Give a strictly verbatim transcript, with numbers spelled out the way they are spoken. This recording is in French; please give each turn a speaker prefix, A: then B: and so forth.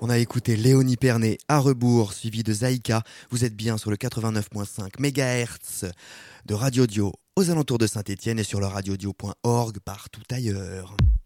A: On a écouté Léonie Pernet à rebours, suivi de Zaïka. Vous êtes bien sur le quatre-vingt-neuf virgule cinq mégahertz de Radio Dio aux alentours de Saint-Étienne et sur le radiodio point org partout ailleurs.